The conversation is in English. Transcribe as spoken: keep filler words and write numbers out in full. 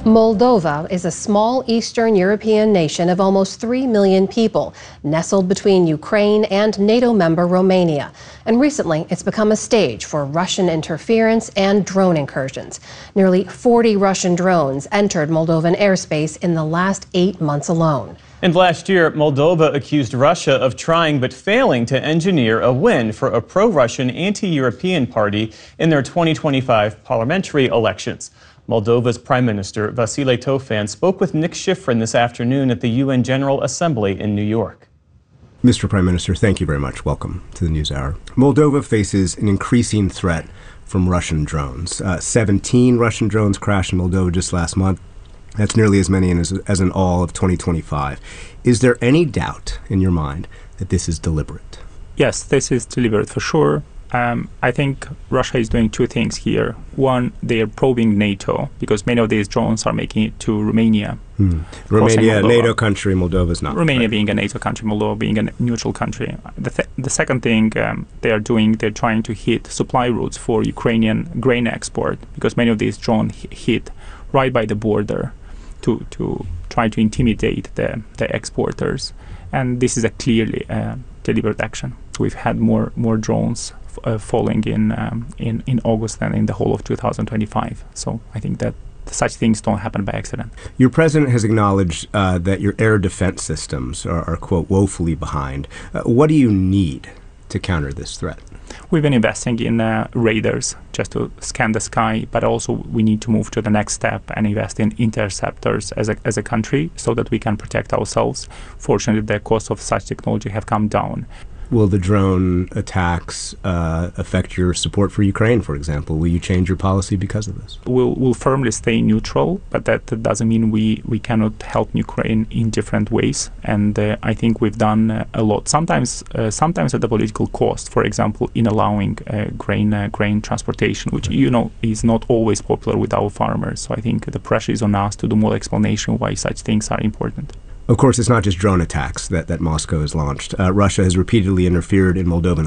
Moldova is a small Eastern European nation of almost three million people, nestled between Ukraine and NATO member Romania. And recently, it's become a stage for Russian interference and drone incursions. Nearly forty Russian drones entered Moldovan airspace in the last eight months alone. And last year, Moldova accused Russia of trying but failing to engineer a win for a pro-Russian anti-European party in their twenty twenty-five parliamentary elections. Moldova's Prime Minister Vasile Tofan spoke with Nick Schifrin this afternoon at the U N General Assembly in New York. Mister Prime Minister, thank you very much. Welcome to the NewsHour. Moldova faces an increasing threat from Russian drones. Uh, seventeen Russian drones crashed in Moldova just last month. That's nearly as many as, as in all of twenty twenty-five. Is there any doubt in your mind that this is deliberate? Yes, this is deliberate for sure. Um, I think Russia is doing two things here. One, they are probing NATO because many of these drones are making it to Romania. Hmm. Romania, NATO country, Moldova is not. Romania right? being a NATO country, Moldova being a neutral country. The, th the second thing um, they are doing, they're trying to hit supply routes for Ukrainian grain export because many of these drones hit right by the border to, to try to intimidate the, the exporters. And this is a clearly uh, deliberate action. We've had more, more drones Uh, falling in, um, in in August and in the whole of two thousand twenty-five. So I think that such things don't happen by accident. Your president has acknowledged uh, that your air defense systems are, are quote, woefully behind. Uh, what do you need to counter this threat? We've been investing in uh, radars just to scan the sky, but also we need to move to the next step and invest in interceptors as a, as a country so that we can protect ourselves. Fortunately, the cost of such technology have come down. Will the drone attacks uh, affect your support for Ukraine, for example? Will you change your policy because of this? We'll, we'll firmly stay neutral, but that doesn't mean we, we cannot help Ukraine in different ways. And uh, I think we've done uh, a lot, sometimes uh, sometimes at the political cost, for example, in allowing uh, grain, uh, grain transportation, which, you know, is not always popular with our farmers. So I think the pressure is on us to do more explanation why such things are important. Of course, it's not just drone attacks that, that Moscow has launched. Uh, Russia has repeatedly interfered in Moldovan